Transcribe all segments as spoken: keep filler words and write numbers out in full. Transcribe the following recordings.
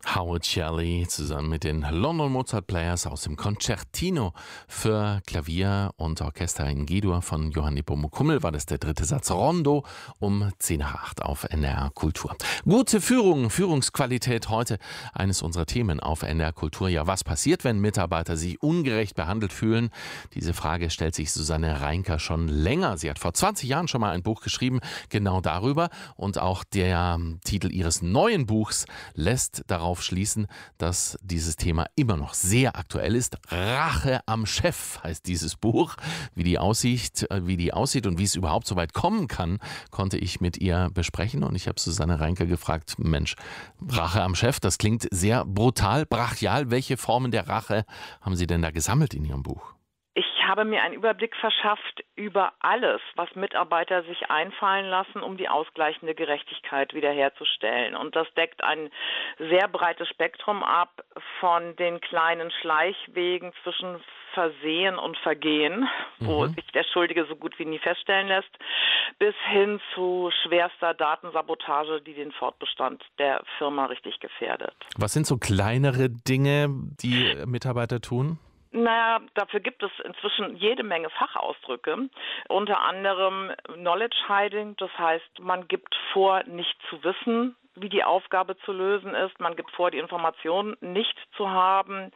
Howard Shelley zusammen mit den London Mozart Players aus dem Concertino für Klavier und Orchester in G-Dur von Johann Nepomuk-Hummel war das der dritte Satz Rondo um zehn nach acht auf N D R Kultur. Gute Führung, Führungsqualität heute eines unserer Themen auf N D R Kultur. Ja, was passiert, wenn Mitarbeiter sich ungerecht behandelt fühlen? Diese Frage stellt sich Susanne Reinker schon länger. Sie hat vor zwanzig Jahren schon mal ein Buch geschrieben, genau darüber. Und auch der Titel ihres neuen Buchs lässt darauf schließen, dass dieses Thema immer noch sehr aktuell ist. Rache am Chef heißt dieses Buch. Wie die aussieht, wie die aussieht und wie es überhaupt so weit kommen kann, konnte ich mit ihr besprechen. Und ich habe Susanne Reinker gefragt, Mensch, Rache am Chef, das klingt sehr brutal, brachial. Welche Formen der Rache haben Sie denn da gesammelt in Ihrem Buch? Ich habe mir einen Überblick verschafft über alles, was Mitarbeiter sich einfallen lassen, um die ausgleichende Gerechtigkeit wiederherzustellen. Und das deckt ein sehr breites Spektrum ab, von den kleinen Schleichwegen zwischen Versehen und Vergehen, wo mhm. sich der Schuldige so gut wie nie feststellen lässt, bis hin zu schwerster Datensabotage, die den Fortbestand der Firma richtig gefährdet. Was sind so kleinere Dinge, die Mitarbeiter tun? Naja, dafür gibt es inzwischen jede Menge Fachausdrücke, unter anderem Knowledge Hiding, das heißt, man gibt vor, nicht zu wissen, wie die Aufgabe zu lösen ist, man gibt vor, die Informationen nicht zu haben,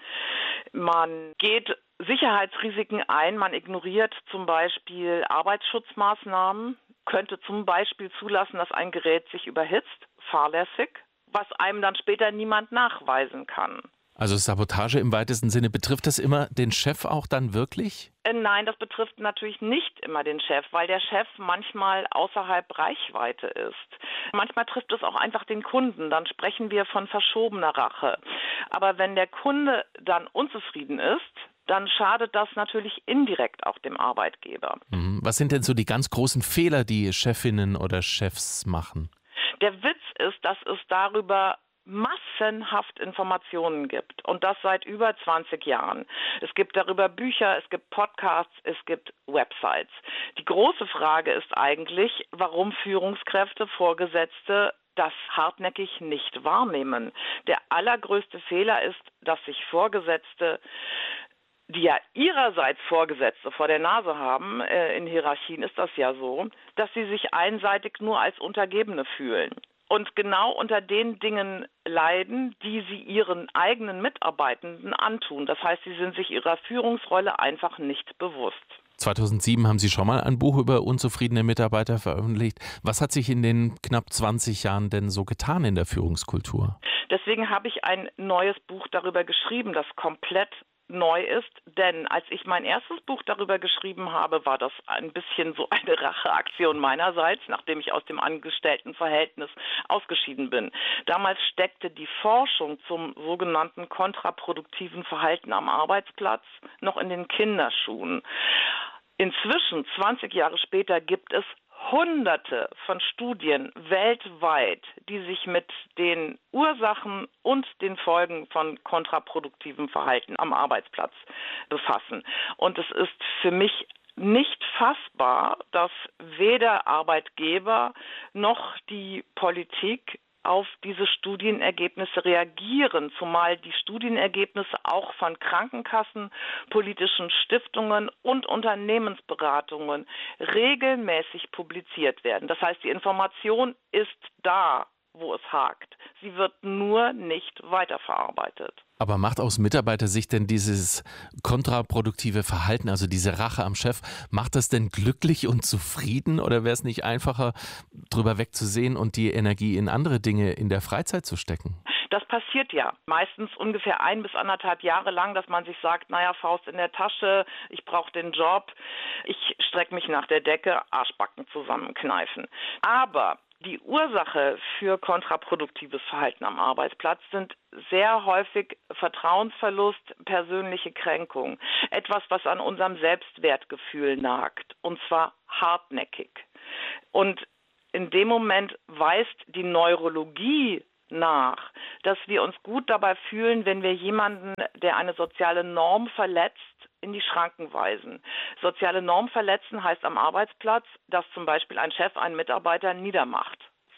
man geht Sicherheitsrisiken ein, man ignoriert zum Beispiel Arbeitsschutzmaßnahmen, könnte zum Beispiel zulassen, dass ein Gerät sich überhitzt, fahrlässig, was einem dann später niemand nachweisen kann. Also Sabotage im weitesten Sinne, betrifft das immer den Chef auch dann wirklich? Nein, das betrifft natürlich nicht immer den Chef, weil der Chef manchmal außerhalb Reichweite ist. Manchmal trifft es auch einfach den Kunden, dann sprechen wir von verschobener Rache. Aber wenn der Kunde dann unzufrieden ist, dann schadet das natürlich indirekt auch dem Arbeitgeber. Was sind denn so die ganz großen Fehler, die Chefinnen oder Chefs machen? Der Witz ist, dass es darüber massenhaft Informationen gibt und das seit über zwanzig Jahren. Es gibt darüber Bücher, es gibt Podcasts, es gibt Websites. Die große Frage ist eigentlich, warum Führungskräfte, Vorgesetzte das hartnäckig nicht wahrnehmen. Der allergrößte Fehler ist, dass sich Vorgesetzte, die ja ihrerseits Vorgesetzte vor der Nase haben, äh, in Hierarchien ist das ja so, dass sie sich einseitig nur als Untergebene fühlen. Und genau unter den Dingen leiden, die sie ihren eigenen Mitarbeitenden antun. Das heißt, sie sind sich ihrer Führungsrolle einfach nicht bewusst. zweitausendsieben haben Sie schon mal ein Buch über unzufriedene Mitarbeiter veröffentlicht. Was hat sich in den knapp zwanzig Jahren denn so getan in der Führungskultur? Deswegen habe ich ein neues Buch darüber geschrieben, das komplett neu ist, denn als ich mein erstes Buch darüber geschrieben habe, war das ein bisschen so eine Racheaktion meinerseits, nachdem ich aus dem Angestelltenverhältnis ausgeschieden bin. Damals steckte die Forschung zum sogenannten kontraproduktiven Verhalten am Arbeitsplatz noch in den Kinderschuhen. Inzwischen, zwanzig Jahre später, gibt es Hunderte von Studien weltweit, die sich mit den Ursachen und den Folgen von kontraproduktivem Verhalten am Arbeitsplatz befassen. Und es ist für mich nicht fassbar, dass weder Arbeitgeber noch die Politik auf diese Studienergebnisse reagieren, zumal die Studienergebnisse auch von Krankenkassen, politischen Stiftungen und Unternehmensberatungen regelmäßig publiziert werden. Das heißt, die Information ist da, wo es hakt. Sie wird nur nicht weiterverarbeitet. Aber macht aus Mitarbeitersicht denn dieses kontraproduktive Verhalten, also diese Rache am Chef, macht das denn glücklich und zufrieden oder wäre es nicht einfacher, drüber wegzusehen und die Energie in andere Dinge in der Freizeit zu stecken? Das passiert ja meistens ungefähr ein bis anderthalb Jahre lang, dass man sich sagt, naja, Faust in der Tasche, ich brauche den Job, ich strecke mich nach der Decke, Arschbacken zusammenkneifen. Aber die Ursache für kontraproduktives Verhalten am Arbeitsplatz sind sehr häufig Vertrauensverlust, persönliche Kränkung. Etwas, was an unserem Selbstwertgefühl nagt, und zwar hartnäckig. Und in dem Moment weist die Neurologie nach, dass wir uns gut dabei fühlen, wenn wir jemanden, der eine soziale Norm verletzt, in die Schranken weisen. Soziale Norm verletzen heißt am Arbeitsplatz, dass zum Beispiel ein Chef einen Mitarbeiter niedermacht,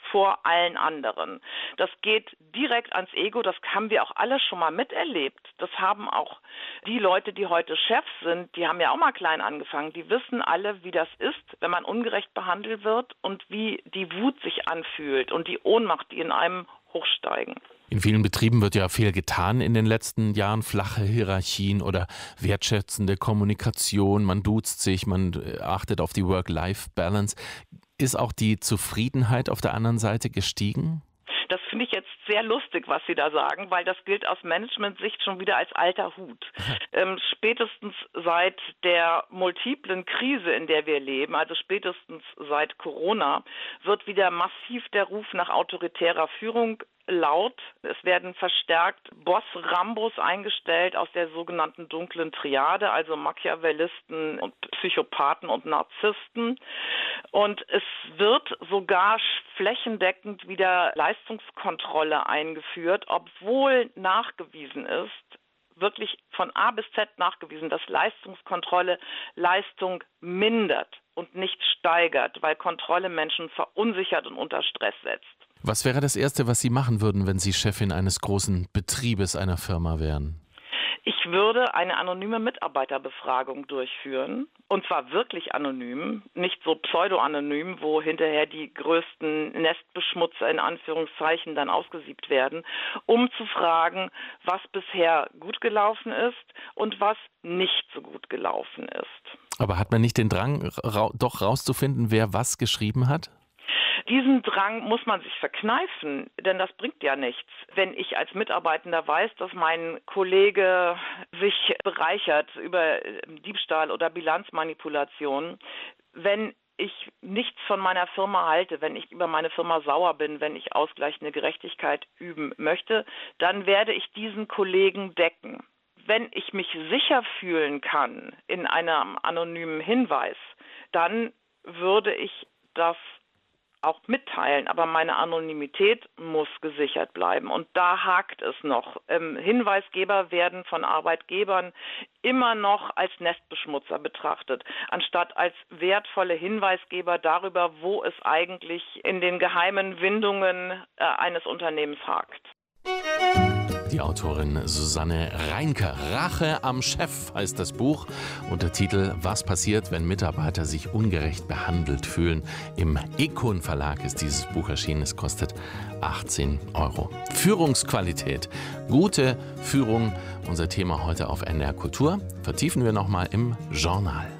vor allen anderen. Das geht direkt ans Ego, das haben wir auch alle schon mal miterlebt. Das haben auch die Leute, die heute Chefs sind, die haben ja auch mal klein angefangen. Die wissen alle, wie das ist, wenn man ungerecht behandelt wird und wie die Wut sich anfühlt und die Ohnmacht, die in einem hochsteigen. In vielen Betrieben wird ja viel getan in den letzten Jahren. Flache Hierarchien oder wertschätzende Kommunikation. Man duzt sich, man achtet auf die Work-Life-Balance. Ist auch die Zufriedenheit auf der anderen Seite gestiegen? Das finde ich jetzt sehr lustig, was Sie da sagen, weil das gilt aus Management-Sicht schon wieder als alter Hut. ähm, spätestens seit der multiplen Krise, in der wir leben, also spätestens seit Corona, wird wieder massiv der Ruf nach autoritärer Führung laut. Es werden verstärkt Boss-Rambos eingestellt aus der sogenannten dunklen Triade, also Machiavellisten und Psychopathen und Narzissten. Und es wird sogar flächendeckend wieder Leistungskontrolle eingeführt, obwohl nachgewiesen ist, wirklich von A bis Z nachgewiesen, dass Leistungskontrolle Leistung mindert und nicht steigert, weil Kontrolle Menschen verunsichert und unter Stress setzt. Was wäre das Erste, was Sie machen würden, wenn Sie Chefin eines großen Betriebes einer Firma wären? Ich würde eine anonyme Mitarbeiterbefragung durchführen, und zwar wirklich anonym, nicht so pseudo-anonym, wo hinterher die größten Nestbeschmutzer in Anführungszeichen dann ausgesiebt werden, um zu fragen, was bisher gut gelaufen ist und was nicht so gut gelaufen ist. Aber hat man nicht den Drang, ra- doch rauszufinden, wer was geschrieben hat? Diesen Drang muss man sich verkneifen, denn das bringt ja nichts. Wenn ich als Mitarbeitender weiß, dass mein Kollege sich bereichert über Diebstahl oder Bilanzmanipulation, wenn ich nichts von meiner Firma halte, wenn ich über meine Firma sauer bin, wenn ich ausgleichende Gerechtigkeit üben möchte, dann werde ich diesen Kollegen decken. Wenn ich mich sicher fühlen kann in einem anonymen Hinweis, dann würde ich das auch mitteilen, aber meine Anonymität muss gesichert bleiben. Und da hakt es noch. Ähm, Hinweisgeber werden von Arbeitgebern immer noch als Nestbeschmutzer betrachtet, anstatt als wertvolle Hinweisgeber darüber, wo es eigentlich in den geheimen Windungen äh, eines Unternehmens hakt. Die Autorin Susanne Reinke. Rache am Chef heißt das Buch. Unter Titel Was passiert, wenn Mitarbeiter sich ungerecht behandelt fühlen. Im Econ Verlag ist dieses Buch erschienen. Es kostet achtzehn Euro. Führungsqualität. Gute Führung. Unser Thema heute auf N D R Kultur. Vertiefen wir nochmal im Journal.